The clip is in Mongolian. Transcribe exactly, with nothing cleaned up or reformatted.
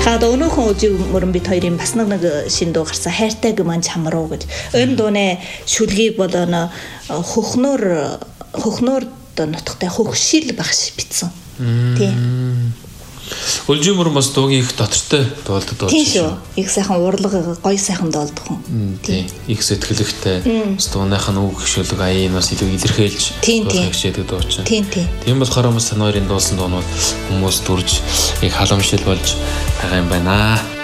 Хаад өнөөхөн үжиг мөрөн бит хоёрын бас нэг шин дуу гарсан хайртай гман чамруу гэж. Энэ дууны шүлгийг бол өн хөхнөр хөхнөр нутгтай хөхшил багш битсэн. Тий. Үлжи мөрөн бас дуугийн их дотортой дуулдаг дуу. Тийм шүү. Их сайхан урлага гоё сайхан дуулдаг хүн. Тийм. Их сэтгэлэгтэй. Бас дууных нь үг хөшөөлөг аян бас илүү илэрхийлж дуулах хичээдэг дуу чинь. Тийм тийм. Тийм болохоор бас тань хоёрын дуулсан дуунууд хүмүүс дүрж их халамжлал болж байгаа юм байна.